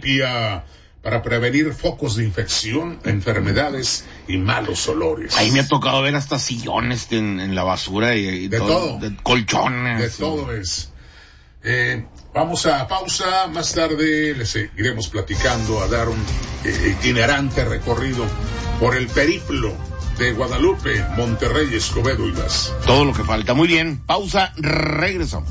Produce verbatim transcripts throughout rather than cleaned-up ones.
limpia para prevenir focos de infección, enfermedades y malos olores. Ahí me ha tocado ver hasta sillones en, en la basura y, y de todo, todo, de colchones. De todo es. Eh, vamos a pausa, más tarde les seguiremos platicando, a dar un eh, itinerante recorrido por el periplo de Guadalupe, Monterrey, Escobedo y más. Todo lo que falta. Muy bien, pausa, regresamos.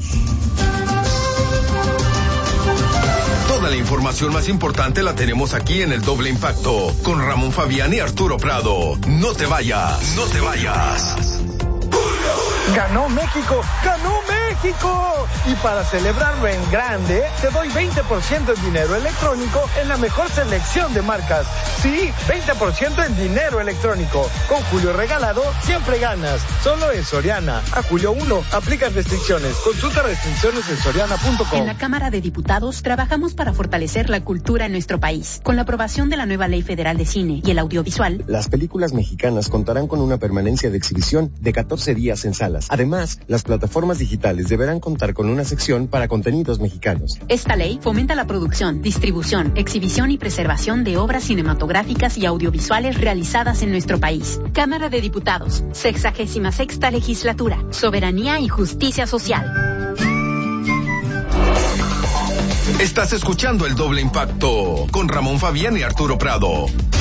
Toda la información más importante la tenemos aquí en el Doble Impacto, con Ramón Fabián y Arturo Prado. No te vayas, no te vayas. ¡Ganó México! ¡Ganó México! Y para celebrarlo en grande, te doy veinte por ciento en dinero electrónico en la mejor selección de marcas. Sí, veinte por ciento en dinero electrónico. Con Julio Regalado, siempre ganas. Solo en Soriana. A julio primero, aplican restricciones. Consulta restricciones en soriana punto com. En la Cámara de Diputados trabajamos para fortalecer la cultura en nuestro país. Con la aprobación de la nueva Ley Federal de Cine y el Audiovisual, las películas mexicanas contarán con una permanencia de exhibición de catorce días en salas. Además, las plataformas digitales deberán contar con una sección para contenidos mexicanos. Esta ley fomenta la producción, distribución, exhibición y preservación de obras cinematográficas y audiovisuales realizadas en nuestro país. Cámara de Diputados, sexagésima sexta legislatura, soberanía y justicia social. Estás escuchando el Doble Impacto con Ramón Fabián y Arturo Prado.